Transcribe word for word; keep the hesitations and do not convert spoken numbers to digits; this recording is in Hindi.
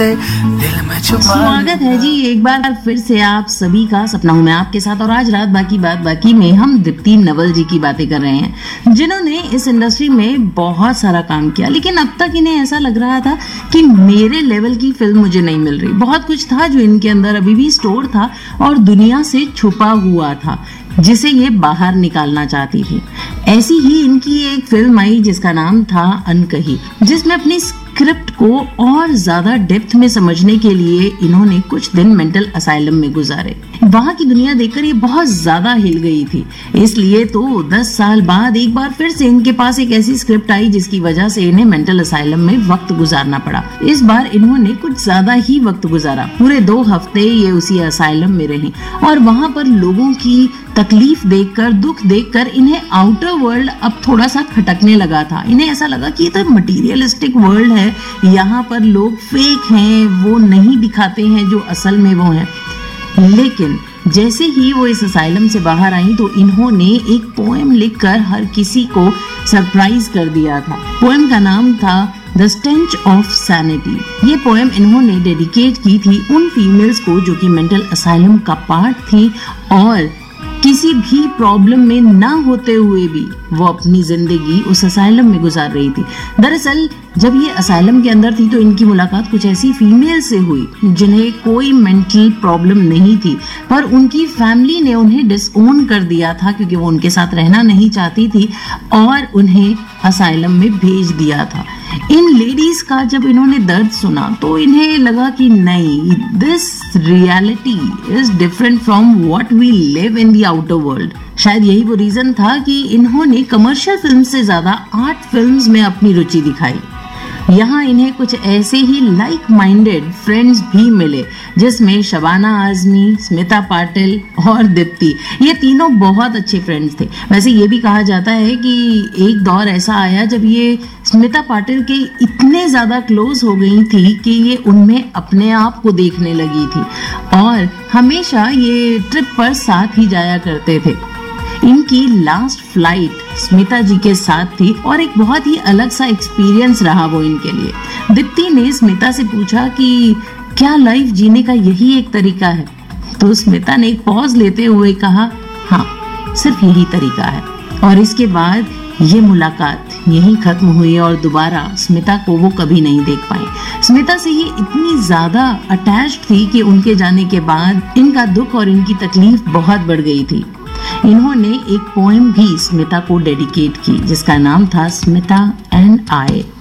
से दिल में छुपा। स्वागत है जी एक बार फिर से आप सभी का सपना हूं मैं आपके साथ। और आज रात बाकी बात बाकी में हम दीप्ति नवल जी की बातें कर रहे हैं, जिन्होंने इस इंडस्ट्री में बहुत सारा काम किया, लेकिन अब तक इन्हें ऐसा लग रहा था कि मेरे लेवल की फिल्म मुझे नहीं मिल रही। बहुत कुछ था जो इनके अंदर अभी भी स्टोर था और दुनिया से छुपा हुआ था, जिसे ये बाहर निकालना चाहती थी। ऐसी ही इनकी एक फिल्म आई जिसका नाम था अनकही, जिसमें अपनी स्क्रिप्ट को और ज्यादा डेप्थ में समझने के लिए इन्होंने कुछ दिन मेंटल असाइलम में गुजारे। वहां की दुनिया देखकर ये बहुत ज्यादा हिल गई थी, इसलिए तो दस साल बाद एक बार फिर से इनके पास एक ऐसी स्क्रिप्ट आई जिसकी वजह से इन्हें मेंटल असाइलम में वक्त गुजारना पड़ा। इस बार इन्होंने कुछ ज्यादा ही वक्त गुजारा। पूरे दो हफ्ते ये उसी असाइलम में रही और वहां पर लोगों की तकलीफ देखकर, दुख देखकर इन्हें आउटर वर्ल्ड अब थोड़ा सा खटकने लगा था। इन्हें ऐसा लगा कि ये तो मटीरियलिस्टिक वर्ल्ड है, यहाँ पर लोग फेक हैं, वो नहीं दिखाते हैं जो असल में वो हैं। लेकिन जैसे ही वो इस असाइलम से बाहर आई तो इन्होंने एक पोएम लिखकर हर किसी को सरप्राइज कर दिया था। पोएम का नाम था द स्टेंच ऑफ सैनिटी। ये पोएम इन्होंने डेडिकेट की थी उन फीमेल्स को जो कि मेंटल असाइलम का पार्ट थी और किसी भी प्रॉब्लम में ना होते हुए भी वो अपनी जिंदगी उस असाइलम में गुजार रही थी। दरअसल जब ये असाइलम के अंदर थी तो इनकी मुलाकात कुछ ऐसी फीमेल से हुई जिन्हें कोई मेंटल प्रॉब्लम नहीं थी, पर उनकी फैमिली ने उन्हें डिसओन कर दिया था क्योंकि वो उनके साथ रहना नहीं चाहती थी और उन्हें असाइलम में भेज दिया था। इन लेडीज का जब इन्होंने दर्द सुना तो इन्हें लगा कि नहीं, this reality is different from what we live in the outer world. शायद यही वो रीजन था कि इन्होंने कमर्शियल फिल्म से ज्यादा आर्ट फिल्म्स में अपनी रुचि दिखाई। यहाँ इन्हें कुछ ऐसे ही लाइक माइंडेड फ्रेंड्स भी मिले, जिसमें शबाना आजमी, स्मिता पाटिल और दीप्ति, ये तीनों बहुत अच्छे फ्रेंड्स थे। वैसे ये भी कहा जाता है कि एक दौर ऐसा आया जब ये स्मिता पाटिल के इतने ज्यादा क्लोज हो गई थी कि ये उनमें अपने आप को देखने लगी थी और हमेशा ये ट्रिप पर साथ ही जाया करते थे। इनकी लास्ट फ्लाइट स्मिता जी के साथ थी और एक बहुत ही अलग सा एक्सपीरियंस रहा वो इनके लिए। दीप्ति ने स्मिता से पूछा कि क्या लाइफ जीने का यही एक तरीका है? तो स्मिता ने एक पॉज लेते हुए कहा, हाँ, सिर्फ यही तरीका है। और इसके बाद ये मुलाकात यहीं खत्म हुई और दोबारा स्मिता को वो कभी नहीं देख पाई। स्मिता से ये इतनी ज्यादा अटैच्ड थी कि उनके जाने के बाद इनका दुख और इनकी तकलीफ बहुत बढ़ गई थी। इन्होंने एक पोएम भी स्मिता को डेडिकेट की जिसका नाम था स्मिता एंड आई।